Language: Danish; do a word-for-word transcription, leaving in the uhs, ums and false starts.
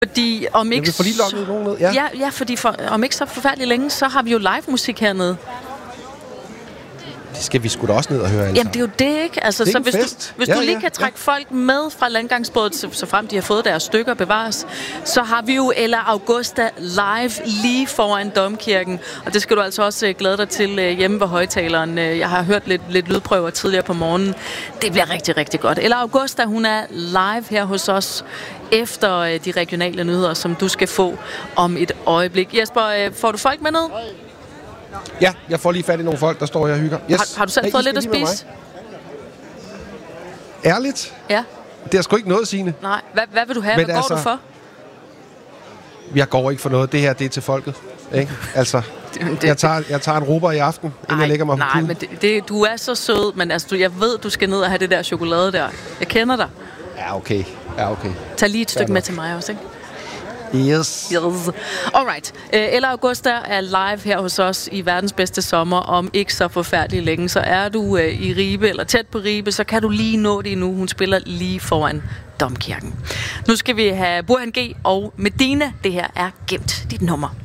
Fordi om ikke... Jeg vil få lige lukket nogen ned. Ja, ja, ja fordi for, om ikke så forfærdeligt længe, så har vi jo live musik hernede. Det skal vi sgu da også ned og høre, altså. Jamen, det er jo det, ikke? Altså, så hvis fest. du, hvis ja, du lige ja, kan trække ja. folk med fra landgangsbådet, så, så frem de har fået deres stykker bevares, så har vi jo Ella Augusta live lige foran Domkirken. Og det skal du altså også glæde dig til hjemme ved højtaleren. Jeg har hørt lidt, lidt lydprøver tidligere på morgenen. Det bliver rigtig, rigtig godt. Ella Augusta, hun er live her hos os efter de regionale nyheder, som du skal få om et øjeblik. Jesper, får du folk med ned? Ja, jeg får lige fat i nogle folk, der står her og hygger. Yes. Har, har du selv hey, fået lidt at spise? Ærligt? Ja. Det er sgu ikke noget, Signe. Nej. Hvad, hvad vil du have? Men Hvad går altså, du for? Jeg går ikke for noget. Det her, det er til folket. Ikke? Altså, det, jeg, tager, jeg tager en rubber i aften, inden ej, jeg lægger mig på nej, puden. men det, det, du er så sød, men altså, du, jeg ved, du skal ned og have det der chokolade der. Jeg kender dig. Ja, okay. Ja, okay. Tag lige et stykke Fair med nok. til mig også, ikke? Yes. Yes. Alright. Ella Augusta er live her hos os i verdens bedste sommer om ikke så forfærdeligt længe. Så er du øh, i Ribe eller tæt på Ribe, så kan du lige nå det nu. Hun spiller lige foran Domkirken. Nu skal vi have Burhan G og Medina. Det her er Gemt dit nummer.